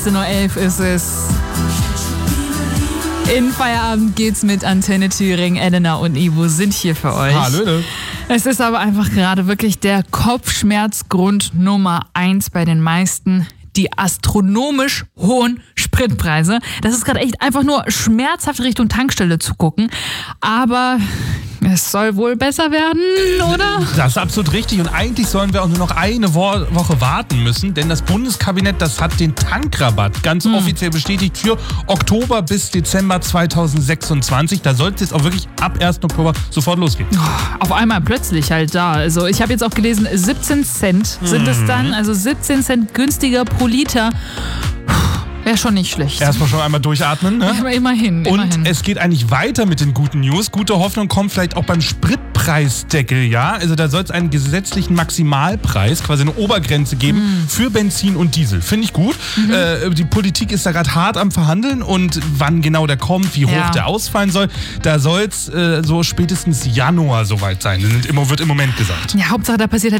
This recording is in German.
18.11 Uhr ist es. In Feierabend geht's mit Antenne Thüringen. Elena und Ivo sind hier für euch. Hallöle. Es ist aber einfach gerade wirklich der Kopfschmerzgrund Nummer 1 bei den meisten. Die astronomisch hohen Spritpreise. Das ist gerade echt einfach nur schmerzhaft Richtung Tankstelle zu gucken. Aber es soll wohl besser werden, oder? Das ist absolut richtig. Und eigentlich sollen wir auch nur noch eine Woche warten müssen, denn das Bundeskabinett, das hat den Tankrabatt ganz offiziell bestätigt für Oktober bis Dezember 2026. Da sollte es auch wirklich ab 1. Oktober sofort losgehen. Auf einmal plötzlich halt da. Also ich habe jetzt auch gelesen, 17 Cent sind es dann. Also 17 Cent günstiger pro Liter. Wäre schon nicht schlecht. Erstmal schon einmal durchatmen, ne? Aber immerhin. Und es geht eigentlich weiter mit den guten News. Gute Hoffnung kommt vielleicht auch beim Spritpreisdeckel, ja? Also da soll es einen gesetzlichen Maximalpreis, quasi eine Obergrenze geben für Benzin und Diesel. Finde ich gut. Die Politik ist da gerade hart am Verhandeln und wann genau der kommt, wie hoch der ausfallen soll, da soll es so spätestens Januar soweit sein. Wird im Moment gesagt. Ja, Hauptsache da passiert halt